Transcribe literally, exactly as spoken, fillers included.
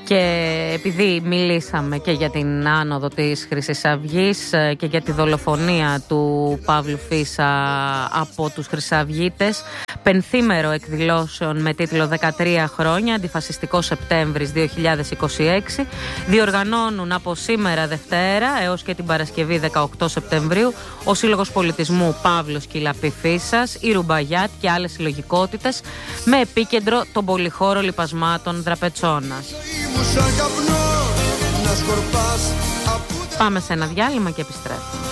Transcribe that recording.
Και επειδή μιλήσαμε και για την άνοδο της Χρυσής Αυγής και για τη δολοφονία του Παύλου Φίσα από τους χρυσαυγίτες, πενθήμερο εκδηλώσεων με τίτλο δεκατρία χρόνια, αντιφασιστικό Σεπτέμβρης δύο χιλιάδες είκοσι έξι, διοργανώνουν από σήμερα Δευτέρα έως και την Παρασκευή δεκαοκτώ Σεπτεμβρίου ο Σύλλογος Πολιτισμού Παύλος Κυλαπή Φίσας, η Ρουμπαγιάτ και άλλες συλλογικότητες, με επίκεντρο τον πολυχώρο λιπασμάτων Δραπετσώνας. Πάμε σε ένα διάλειμμα και επιστρέφουμε.